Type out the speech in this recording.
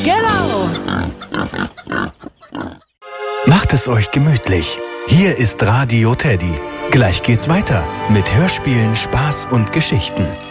Genau. Macht es euch gemütlich. Hier ist Radio Teddy. Gleich geht's weiter mit Hörspielen, Spaß und Geschichten.